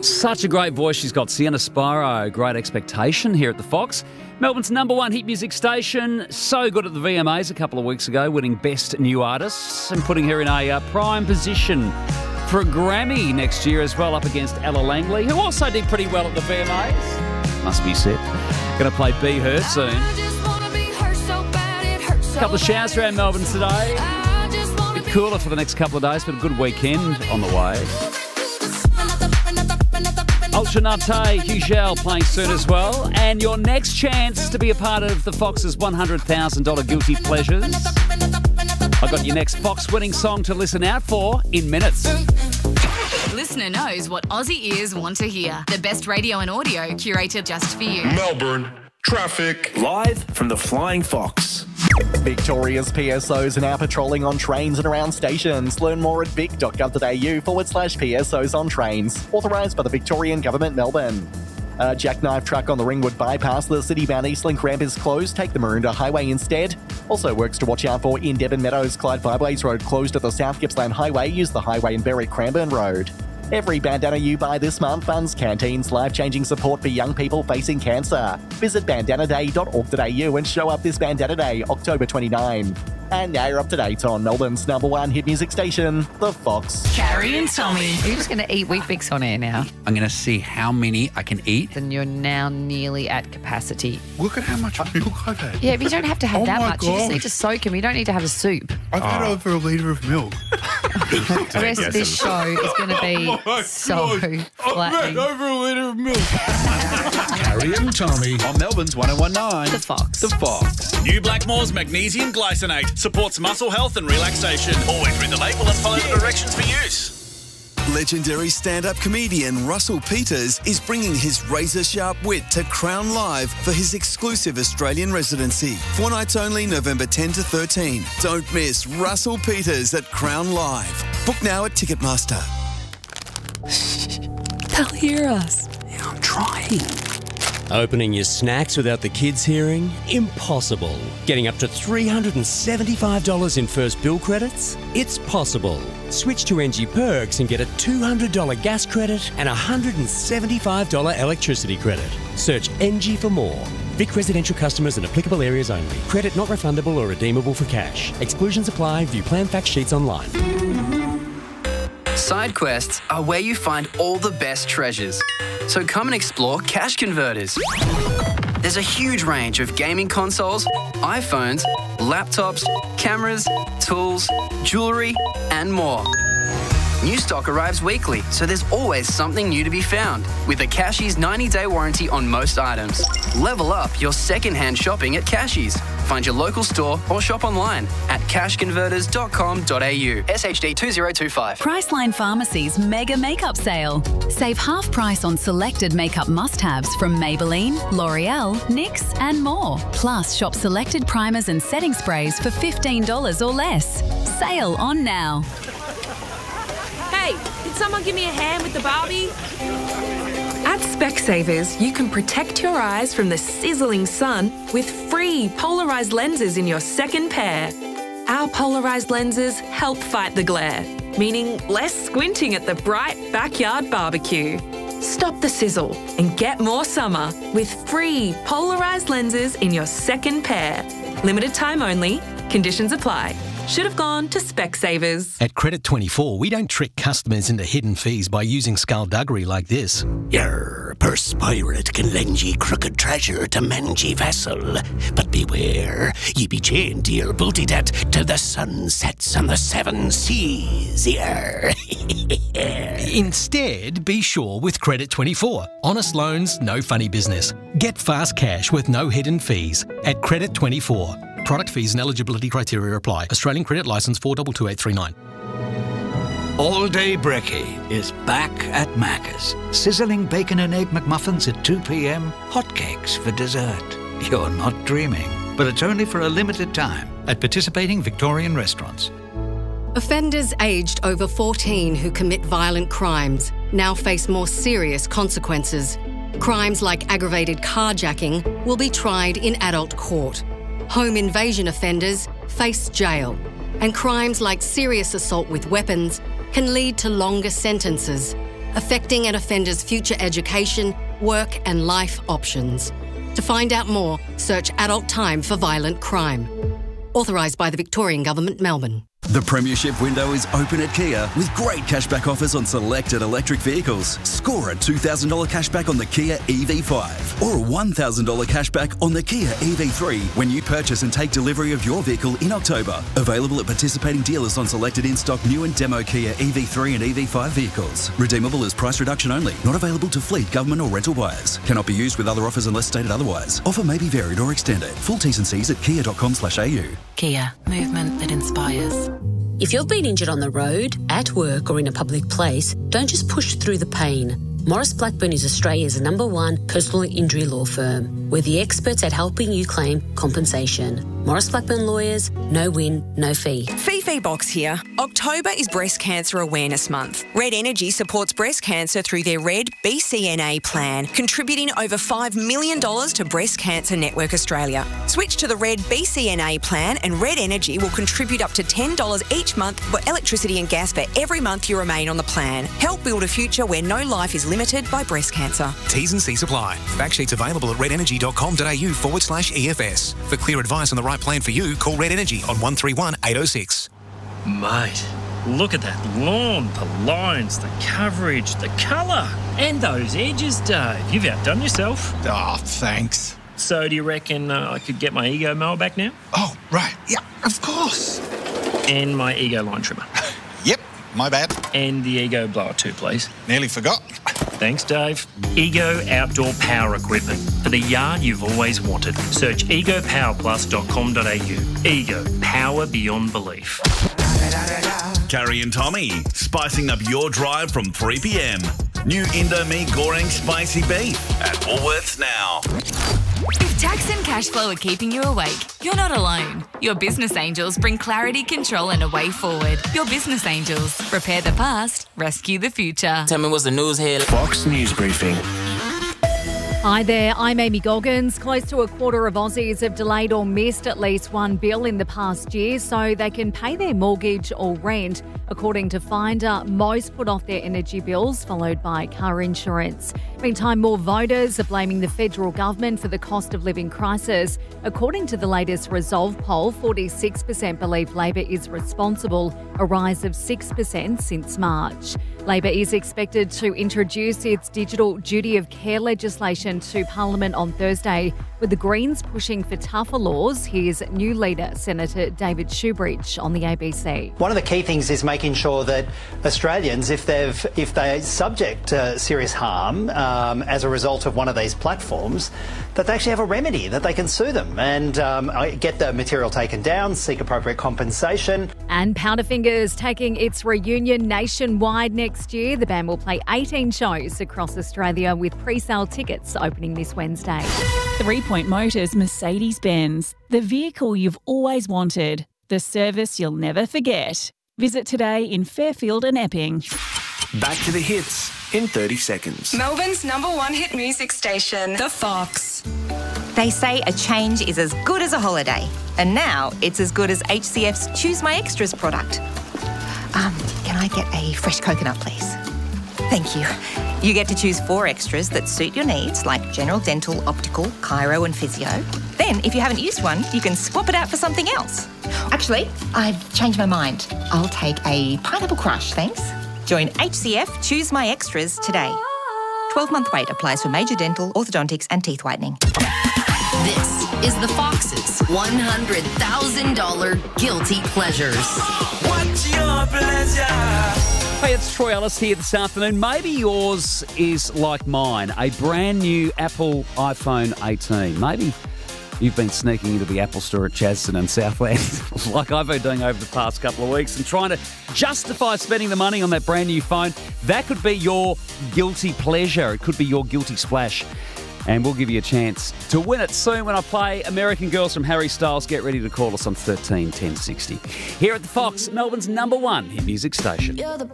Such a great voice she's got. Sienna Spiro, Great Expectation here at the Fox. Melbourne's number one hit music station. So good at the VMAs a couple of weeks ago, winning Best New Artists and putting her in a prime position for a Grammy next year as well, up against Ella Langley, who also did pretty well at the VMAs. Must be said. Going to play Be Her soon. A couple of showers around Melbourne today. A bit cooler for the next couple of days, but a good weekend on the way. Ultra Nate, Hugel playing soon as well. And your next chance to be a part of the Fox's $100,000 Guilty Pleasures. I've got your next Fox winning song to listen out for in minutes. Listener knows what Aussie ears want to hear. The best radio and audio curated just for you. Melbourne traffic. Live from the Flying Fox. Victoria's PSOs are now patrolling on trains and around stations. Learn more at vic.gov.au/PSOs on trains. Authorised by the Victorian Government, Melbourne. A jackknife truck on the Ringwood bypass. The City-bound Eastlink ramp is closed. Take the Maroondah Highway instead. Also works to watch out for in Devon Meadows. Clyde Fireways Road closed at the South Gippsland Highway. Use the highway in Berwick Cranbourne Road. Every bandana you buy this month funds Canteen's life-changing support for young people facing cancer. Visit bandanaday.org.au and show up this Bandana Day, October 29. And now you're up to date on Melbourne's number one hit music station, The Fox. Carrie and Tommy. You're just going to eat Weet-Bix on air now. I'm going to see how many I can eat. And you're now nearly at capacity. Look at how much milk I've had. Yeah, but you don't have to have that my much. You just need to soak them. You don't need to have a soup. I've had over a litre of milk. The rest of this show is going to be so flattening. I've had over a litre of milk. Carrie and Tommy On Melbourne's 1019. The Fox. The Fox. New Blackmore's Magnesium Glycinate supports muscle health and relaxation. Always read the label and follow the directions for use. Legendary stand-up comedian Russell Peters is bringing his razor-sharp wit to Crown Live for his exclusive Australian residency. 4 nights only, November 10 to 13. Don't miss Russell Peters at Crown Live. Book now at Ticketmaster. They'll hear us. Yeah, I'm trying. Opening your snacks without the kids hearing? Impossible. Getting up to $375 in first bill credits? It's possible. Switch to NG Perks and get a $200 gas credit and a $175 electricity credit. Search NG for more. Vic residential customers in applicable areas only. Credit not refundable or redeemable for cash. Exclusions apply. View plan fact sheets online. Side quests are where you find all the best treasures. So come and explore Cash Converters. There's a huge range of gaming consoles, iPhones, laptops, cameras, tools, jewellery, and more. New stock arrives weekly, so there's always something new to be found. With a Cashies 90-day warranty on most items. Level up your second-hand shopping at Cashies. Find your local store or shop online at cashconverters.com.au. SHD 2025. Priceline Pharmacy's mega makeup sale. Save half price on selected makeup must-haves from Maybelline, L'Oreal, NYX and more. Plus, shop selected primers and setting sprays for $15 or less. Sale on now. Hey, can someone give me a hand with the Barbie? At Specsavers, you can protect your eyes from the sizzling sun with free polarised lenses in your second pair. Our polarised lenses help fight the glare, meaning less squinting at the bright backyard barbecue. Stop the sizzle and get more summer with free polarised lenses in your second pair. Limited time only. Conditions apply. Should have gone to Specsavers. At Credit 24, we don't trick customers into hidden fees by using skullduggery like this. Your purse pirate can lend ye crooked treasure to mend ye vessel. But beware, ye be chained to your booty debt till the sun sets on the 7 seas. Here. Instead, be sure with Credit 24. Honest loans, no funny business. Get fast cash with no hidden fees at Credit 24. Product fees and eligibility criteria apply. Australian Credit Licence 422839. All Day Brekkie is back at Macca's. Sizzling bacon and egg McMuffins at 2 p.m. Hotcakes for dessert. You're not dreaming, but it's only for a limited time at participating Victorian restaurants. Offenders aged over 14 who commit violent crimes now face more serious consequences. Crimes like aggravated carjacking will be tried in adult court. Home invasion offenders face jail, and crimes like serious assault with weapons can lead to longer sentences. affecting an offender's future education, work and life options. To find out more, search Adult Time for Violent Crime. Authorised by the Victorian Government, Melbourne. The premiership window is open at Kia with great cashback offers on selected electric vehicles. Score a $2,000 cashback on the Kia EV5 or a $1,000 cashback on the Kia EV3 when you purchase and take delivery of your vehicle in October. Available at participating dealers on selected in-stock new and demo Kia EV3 and EV5 vehicles. Redeemable as price reduction only. Not available to fleet, government or rental buyers. Cannot be used with other offers unless stated otherwise. Offer may be varied or extended. Full T's and C's at kia.com/au. Kia. Movement that inspires. If you've been injured on the road, at work or in a public place, don't just push through the pain. Morris Blackburn is Australia's #1 personal injury law firm. We're the experts at helping you claim compensation. Morris Blackburn Lawyers, no win, no fee. Fifi Box here. October is Breast Cancer Awareness Month. Red Energy supports breast cancer through their Red BCNA plan, contributing over $5 million to Breast Cancer Network Australia. Switch to the Red BCNA plan and Red Energy will contribute up to $10 each month for electricity and gas for every month you remain on the plan. Help build a future where no life is limited by breast cancer. T's and C's apply. Fact sheets available at redenergy.com.au/EFS. For clear advice on the right plan for you, call Red Energy on 131 806. Mate, look at that lawn, the lines, the coverage, the colour, and those edges, Dave. You've outdone yourself. Oh, thanks. So do you reckon I could get my Ego mower back now? Oh, right. Yeah, of course. And my Ego line trimmer. Yep, my bad. And the Ego blower too, please. Nearly forgot. Thanks, Dave. Ego Outdoor Power Equipment for the yard you've always wanted. Search egopowerplus.com.au. Ego, power beyond belief. Carrie and Tommy, spicing up your drive from 3 p.m. New Indomie Goreng Spicy Beef at Woolworths now. If tax and cash flow are keeping you awake, you're not alone. Your business angels bring clarity, control and a way forward. Your business angels. Prepare the past, rescue the future. Tell me what's the news here. Fox News Briefing. Hi there, I'm Amy Goggins. Close to a quarter of Aussies have delayed or missed at least one bill in the past year so they can pay their mortgage or rent. According to Finder, most put off their energy bills, followed by car insurance. Meantime, more voters are blaming the federal government for the cost of living crisis. According to the latest Resolve poll, 46% believe Labor is responsible, a rise of 6% since March. Labor is expected to introduce its digital duty of care legislation to Parliament on Thursday, with the Greens pushing for tougher laws. Here's new leader, Senator David Shoebridge on the ABC. One of the key things is making sure that Australians, if they're subject to serious harm as a result of one of these platforms, that they actually have a remedy, that they can sue them and get the material taken down, seek appropriate compensation. And Powderfingers taking its reunion nationwide next year. The band will play 18 shows across Australia with pre-sale tickets opening this Wednesday. 3 Point Motors Mercedes-Benz. The vehicle you've always wanted. The service you'll never forget. Visit today in Fairfield and Epping. Back to the hits in 30 seconds. Melbourne's #1 hit music station, The Fox. They say a change is as good as a holiday. And now it's as good as HCF's Choose My Extras product. Can I get a fresh coconut, please? Thank you. You get to choose 4 extras that suit your needs, like general dental, optical, chiro and physio. Then, if you haven't used one, you can swap it out for something else. Actually, I've changed my mind. I'll take a pineapple crush, thanks. Join HCF Choose My Extras today. 12-month wait applies for major dental, orthodontics and teeth whitening. This is the Fox's $100,000 guilty pleasures. What's your pleasure? Hey, it's Troy Ellis here this afternoon. Maybe yours is like mine, a brand new Apple iPhone 18. Maybe you've been sneaking into the Apple store at Chadstone and Southland like I've been doing over the past couple of weeks and trying to justify spending the money on that brand new phone. That could be your guilty pleasure. It could be your guilty splash. And we'll give you a chance to win it soon when I play American Girls from Harry Styles. Get ready to call us on 13 10 60. Here at the Fox, Melbourne's #1 hit music station. You're the